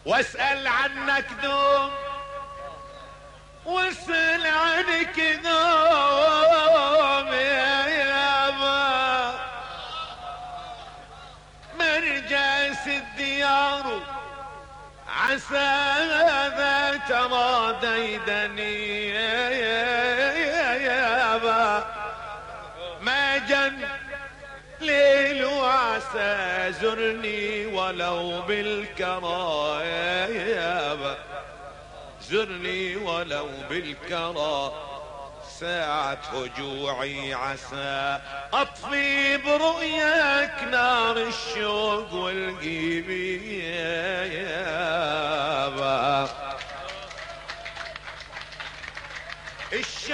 واسأل عنك دوم، واسأل عنك دوم يا يابا. مرجس الديار عسى ذا ترى ديدني يا يابا. ما جن ليل وعسى زرني ولو بالكرى يا يابا. زرني ولو بالكرى ساعة هجوعي عسى اطفي برؤياك نار الشوق والقيبي يا يابا.